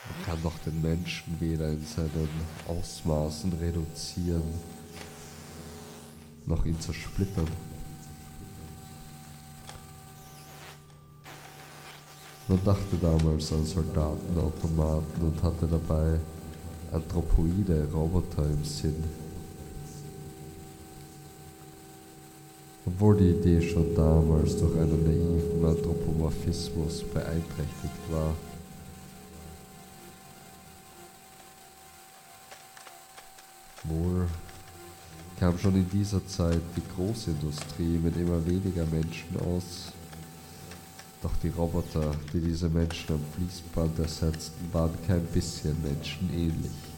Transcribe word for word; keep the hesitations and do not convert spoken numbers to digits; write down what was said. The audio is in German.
Man kann doch den Menschen weder in seinen Ausmaßen reduzieren, noch ihn zersplittern. Man dachte damals an Soldatenautomaten und hatte dabei anthropoide Roboter im Sinn. Obwohl die Idee schon damals durch einen naiven Anthropomorphismus beeinträchtigt war. Wohl kam schon in dieser Zeit die Großindustrie mit immer weniger Menschen aus. Doch die Roboter, die diese Menschen am Fließband ersetzten, waren kein bisschen menschenähnlich.